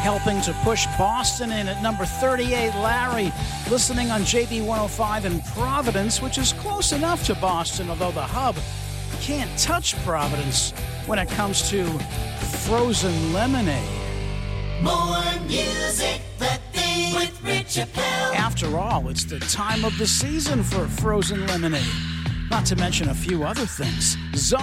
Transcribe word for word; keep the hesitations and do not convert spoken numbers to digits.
helping to push Boston in at number thirty-eight. Larry, listening on J B one oh five in Providence, which is close enough to Boston, although the hub can't touch Providence when it comes to frozen lemonade. More music, the thing with Rich Appel. After all, it's the time of the season for frozen lemonade. Not to mention a few other things. Zone